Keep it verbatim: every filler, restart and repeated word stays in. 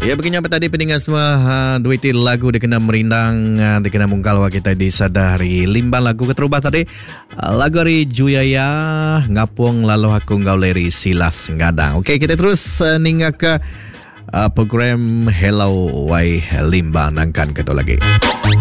Ya, begini apa tadi pendengar semua, ha, duiti lagu dikena merindang, ha, dikena mungkal wa kita disadari limbang lagu keterubah tadi, ha, lagu dari Juyaya ngapung lalu aku ngau leri silas ngadang. Okey, kita terus uh, ninga ke uh, program Hello Wai Limbang nangkan ketu lagi.